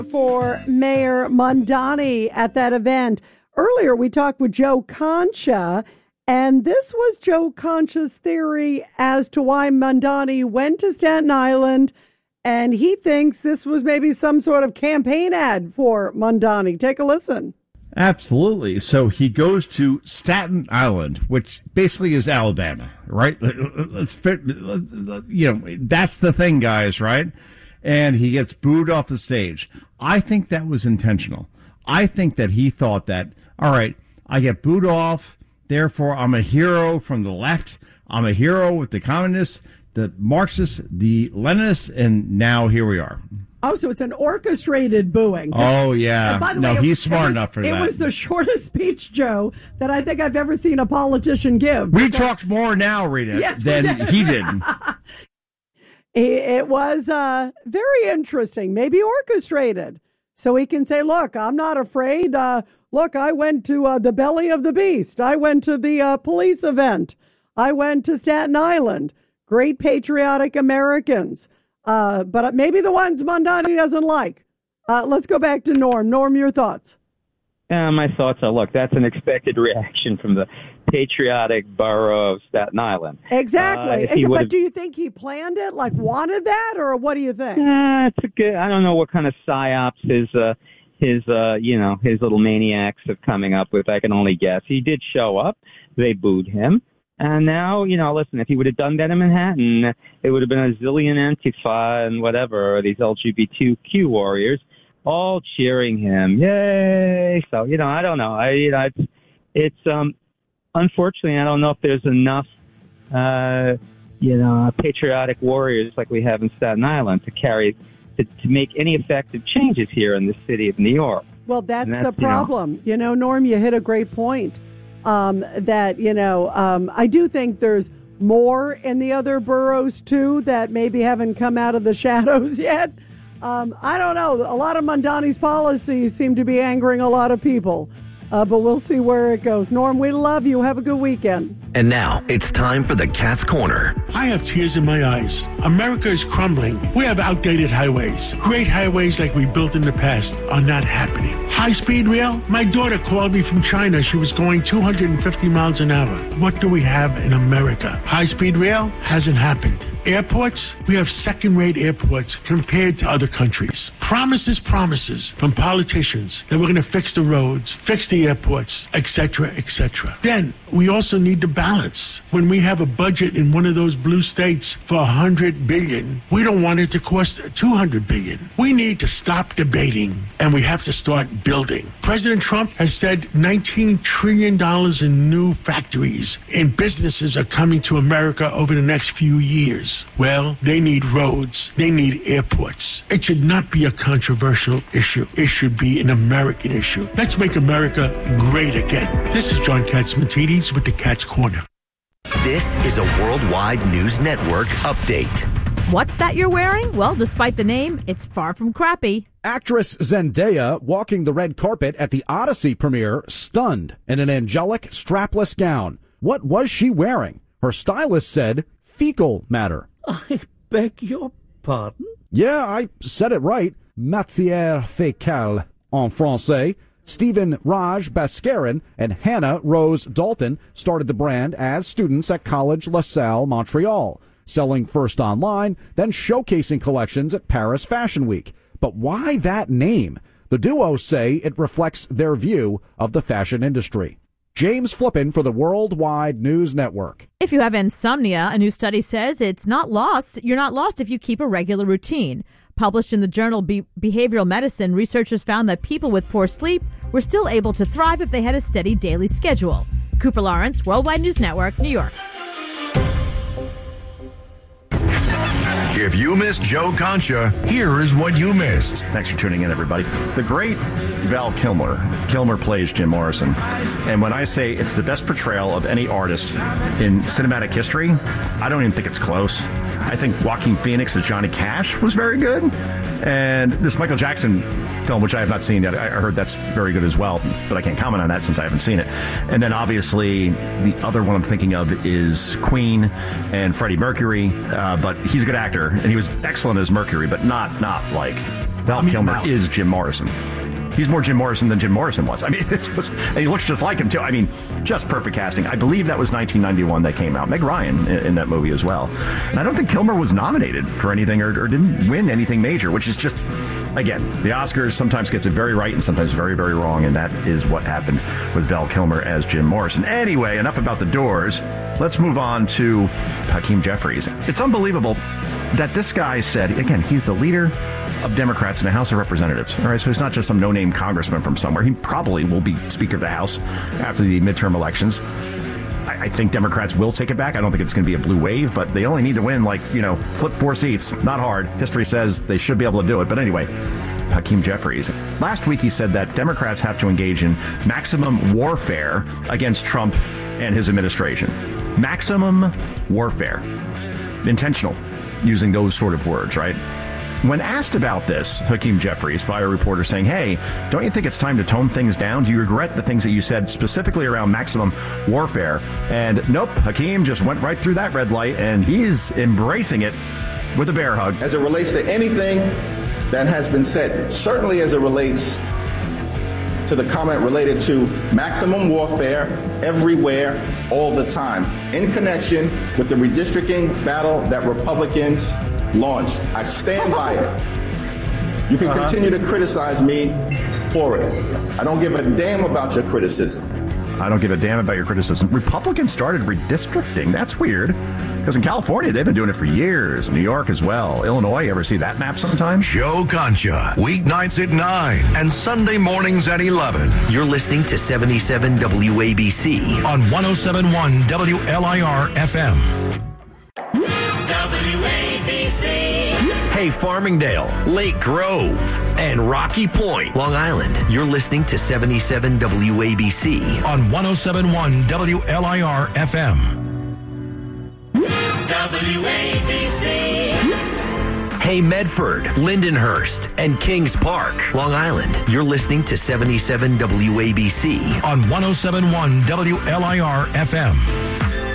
For Mayor Mamdani at that event. Earlier, we talked with Joe Concha, and this was Joe Concha's theory as to why Mamdani went to Staten Island, and he thinks this was maybe some sort of campaign ad for Mamdani. Take a listen. Absolutely. So he goes to Staten Island, which basically is Alabama, right? That's the thing, guys, right? And he gets booed off the stage. I think that was intentional. I think that he thought that, all right, I get booed off, therefore I'm a hero from the left. I'm a hero with the communists, the Marxists, the Leninists, and now here we are. Oh, so it's an orchestrated booing. Oh, yeah. By the way, he's smart enough for that. It was the shortest speech, Joe, that I think I've ever seen a politician give. We talked more now, Rita, than he did. It was very interesting, maybe orchestrated. So he can say, look, I'm not afraid. Look, I went to the belly of the beast. I went to the police event. I went to Staten Island. Great patriotic Americans. But maybe the ones Mamdani doesn't like. Let's go back to Norm. Norm, your thoughts? My thoughts are, look, that's an expected reaction from the patriotic borough of Staten Island. Exactly. But do you think he planned it, like wanted that, or what do you think? It's a good. I don't know what kind of psyops his little maniacs are coming up with. I can only guess. He did show up. They booed him. And now, listen, if he would have done that in Manhattan, it would have been a zillion Antifa and whatever, or these LGBTQ warriors, all cheering him. Yay! So, I don't know. It's unfortunately, I don't know if there's enough, patriotic warriors like we have in Staten Island to make any effective changes here in the city of New York. Well, that's the problem. Norm, you hit a great point. I do think there's more in the other boroughs, too, that maybe haven't come out of the shadows yet. I don't know. A lot of Mamdani's policies seem to be angering a lot of people. But we'll see where it goes. Norm, we love you. Have a good weekend. And now it's time for the Cat's Corner. I have tears in my eyes. America is crumbling. We have outdated highways. Great highways like we built in the past are not happening. High-speed rail? My daughter called me from China. She was going 250 miles an hour. What do we have in America? High-speed rail hasn't happened. Airports? We have second-rate airports compared to other countries. Promises from politicians that we're going to fix the roads, fix the airports, etc., etc. Then we also need to balance. When we have a budget in one of those blue states for $100 billion, we don't want it to cost $200 billion. We need to stop debating, and we have to start building. President Trump has said $19 trillion in new factories and businesses are coming to America over the next few years. Well, they need roads. They need airports. It should not be a controversial issue. It should be an American issue. Let's make America great again. This is John Catsimatidis with the Cat's Corner. This is a Worldwide News Network update. What's that you're wearing? Well, despite the name, it's far from crappy. Actress Zendaya walking the red carpet at the Odyssey premiere, stunned in an angelic strapless gown. What was she wearing? Her stylist said fecal matter. I beg your pardon? Yeah, I said it right. Matière fécale en français. Stephen Raj Bascarin and Hannah Rose Dalton started the brand as students at College La Salle, Montreal, selling first online, then showcasing collections at Paris Fashion Week. But why that name? The duo say it reflects their view of the fashion industry. James Flippin for the Worldwide News Network. If you have insomnia, a new study says it's not lost. You're not lost if you keep a regular routine. Published in the journal Behavioral Medicine, researchers found that people with poor sleep were still able to thrive if they had a steady daily schedule. Cooper Lawrence, Worldwide News Network, New York. If you missed Joe Concha, here is what you missed. Thanks for tuning in, everybody. The great Val Kilmer. Kilmer plays Jim Morrison. And when I say it's the best portrayal of any artist in cinematic history, I don't even think it's close. I think Joaquin Phoenix as Johnny Cash was very good. And this Michael Jackson film, which I have not seen yet, I heard that's very good as well, but I can't comment on that since I haven't seen it. And then obviously the other one I'm thinking of is Queen and Freddie Mercury, but he's a good actor, and he was excellent as Mercury, but not like Val Kilmer is Jim Morrison. He's more Jim Morrison than Jim Morrison was. I mean, and he looks just like him, too. I mean, just perfect casting. I believe that was 1991 that came out. Meg Ryan in that movie as well. And I don't think Kilmer was nominated for anything or didn't win anything major, which is just, again, the Oscars sometimes gets it very right and sometimes very, very wrong, and that is what happened with Val Kilmer as Jim Morrison. Anyway, enough about the Doors. Let's move on to Hakeem Jeffries. It's unbelievable that this guy said, again, he's the leader of Democrats in the House of Representatives. All right, so he's not just some no-name congressman from somewhere. He probably will be Speaker of the House after the midterm elections. I think Democrats will take it back. I don't think it's going to be a blue wave, but they only need to win, flip 4 seats. Not hard. History says they should be able to do it. But anyway, Hakeem Jeffries. Last week he said that Democrats have to engage in maximum warfare against Trump and his administration. Maximum warfare. Intentional, using those sort of words, right? When asked about this, Hakeem Jeffries, by a reporter saying, hey, don't you think it's time to tone things down? Do you regret the things that you said specifically around maximum warfare? And nope, Hakeem just went right through that red light, and he's embracing it with a bear hug. As it relates to anything that has been said, certainly as it relates to the comment related to maximum warfare everywhere, all the time, in connection with the redistricting battle that Republicans launched. I stand by it. You can continue to criticize me for it. I don't give a damn about your criticism. I don't give a damn about your criticism. Republicans started redistricting. That's weird. Because in California, they've been doing it for years. New York as well. Illinois, you ever see that map sometime? Joe Concha, weeknights at 9 and Sunday mornings at 11. You're listening to 77 WABC on 107.1 WLIR FM. Hey, Farmingdale, Lake Grove, and Rocky Point, Long Island. You're listening to 77 WABC on 107.1 WLIR FM. WABC. Hey, Medford, Lindenhurst, and Kings Park, Long Island. You're listening to 77 WABC on 107.1 WLIR FM.